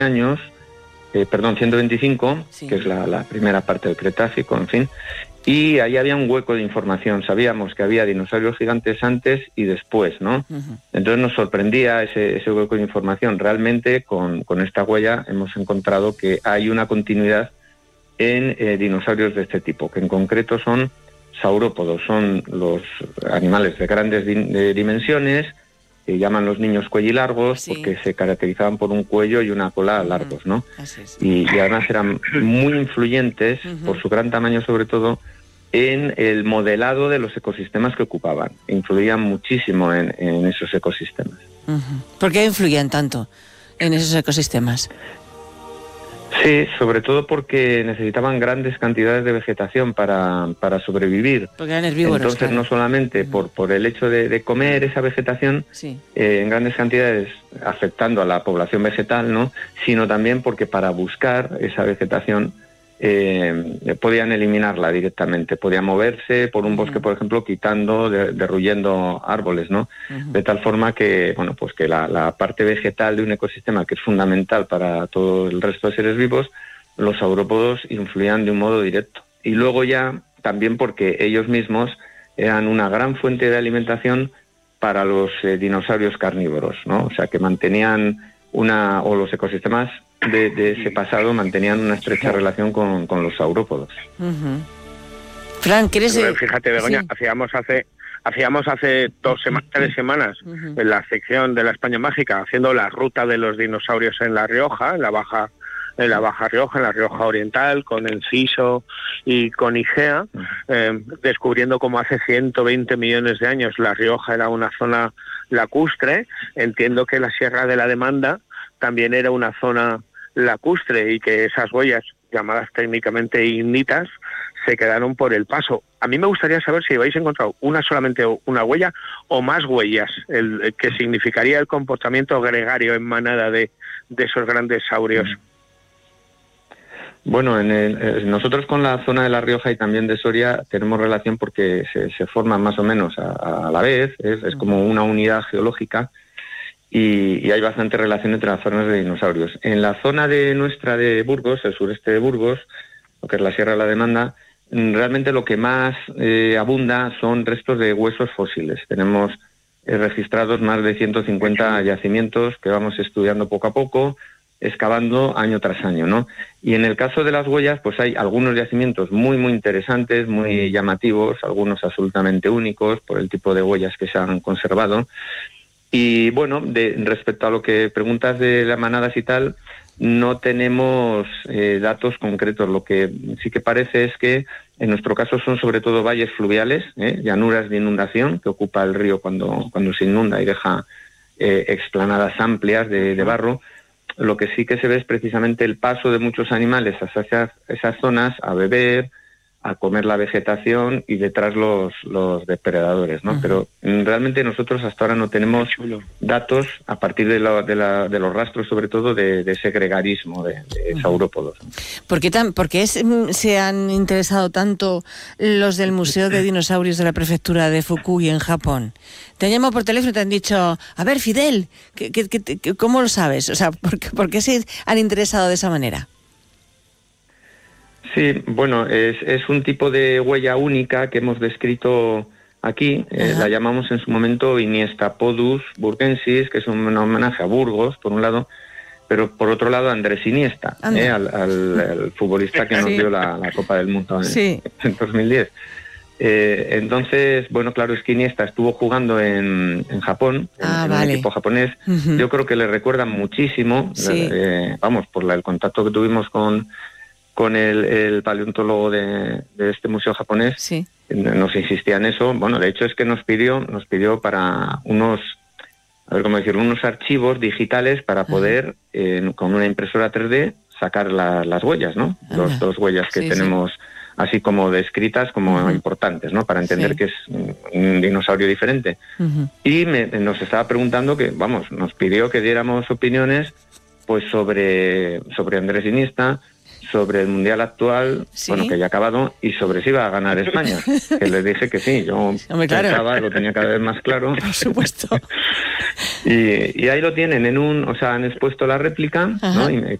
años, 125, sí, que es la primera parte del Cretácico, en fin, y ahí había un hueco de información. Sabíamos que había dinosaurios gigantes antes y después, ¿no? uh-huh. Entonces nos sorprendía ese hueco de información. Realmente con esta huella hemos encontrado que hay una continuidad en dinosaurios de este tipo, que en concreto son saurópodos, son los animales de grandes dimensiones, que llaman los niños cuellilargos, sí, porque se caracterizaban por un cuello y una cola largos, ¿no? Así es. Y además eran muy influyentes, por su gran tamaño sobre todo, en el modelado de los ecosistemas que ocupaban. Influían muchísimo en esos ecosistemas. ¿Por qué influían tanto en esos ecosistemas? Sí, sobre todo porque necesitaban grandes cantidades de vegetación para sobrevivir. Porque eran herbívoros. Entonces, claro. no solamente por el hecho de comer esa vegetación sí, en grandes cantidades, afectando a la población vegetal, ¿no?, sino también porque para buscar esa vegetación podían eliminarla directamente, podían moverse por un bosque, por ejemplo, quitando, derruyendo árboles, ¿no? De tal forma que, bueno, pues que la parte vegetal de un ecosistema, que es fundamental para todo el resto de seres vivos, los saurópodos influían de un modo directo. Y luego ya también porque ellos mismos eran una gran fuente de alimentación para los dinosaurios carnívoros, ¿no? O sea, que mantenían o los ecosistemas de ese pasado mantenían una estrecha relación con los saurópodos. Fran, ¿quieres...? Fíjate, Begoña, sí. hacíamos hace 3 semanas en la sección de la España Mágica, haciendo la ruta de los dinosaurios en La Rioja, en la Baja Rioja, en la Rioja Oriental, con Enciso y con Igea, descubriendo cómo hace 120 millones de años La Rioja era una zona lacustre. Entiendo que la Sierra de la Demanda también era una zona lacustre y que esas huellas, llamadas técnicamente ignitas, se quedaron por el paso. A mí me gustaría saber si habéis encontrado solamente una huella o más huellas, que significaría el comportamiento gregario en manada de esos grandes saurios. Bueno, nosotros con la zona de La Rioja y también de Soria tenemos relación porque se forman más o menos a la vez, es como una unidad geológica, y hay bastante relación entre las zonas de dinosaurios. En la zona nuestra de Burgos, el sureste de Burgos, lo que es la Sierra de la Demanda, realmente lo que más abunda son restos de huesos fósiles. Tenemos registrados más de 150 yacimientos que vamos estudiando poco a poco, excavando año tras año, ¿no? Y en el caso de las huellas, pues hay algunos yacimientos muy, muy interesantes, muy llamativos, algunos absolutamente únicos por el tipo de huellas que se han conservado. Y bueno, respecto a lo que preguntas de las manadas y tal, no tenemos datos concretos. Lo que sí que parece es que en nuestro caso son sobre todo valles fluviales, llanuras de inundación que ocupa el río cuando se inunda y deja explanadas amplias de barro. Lo que sí que se ve es precisamente el paso de muchos animales hacia esas zonas a beber, a comer la vegetación y detrás los depredadores, ¿no? Pero realmente nosotros hasta ahora no tenemos datos a partir de los rastros, sobre todo de ese gregarismo de saurópodos. ¿Por qué se han interesado tanto los del Museo de Dinosaurios de la Prefectura de Fukui en Japón? Te han llamado por teléfono y te han dicho, a ver, Fidel, ¿cómo lo sabes? O sea, ¿por qué se han interesado de esa manera? Sí, bueno, es un tipo de huella única que hemos descrito aquí. La llamamos en su momento Iniestapodus burgensis, que es un homenaje a Burgos, por un lado, pero por otro lado a Andrés Iniesta, al futbolista que nos dio la Copa del Mundo en 2010. Entonces, bueno, claro, es que Iniesta estuvo jugando en Japón, en un equipo japonés. Yo creo que le recuerdan muchísimo, por el contacto que tuvimos con el paleontólogo de este museo japonés, nos insistía en eso. Bueno, de hecho es que nos pidió para unos archivos digitales para poder, con una impresora 3D, sacar las huellas, ¿no? Las dos huellas que tenemos, así como descritas como importantes, ¿no? Para entender que es un dinosaurio diferente. Y nos estaba preguntando nos pidió que diéramos opiniones pues sobre Andrés Iniesta, sobre el Mundial actual, ¿Sí? bueno, que ya ha acabado, y sobre si iba a ganar España. Que les dije que sí, yo Hombre, claro. pensaba, lo tenía cada vez más claro. Por supuesto. Y ahí lo tienen, o sea, han expuesto la réplica, Ajá. ¿no? Y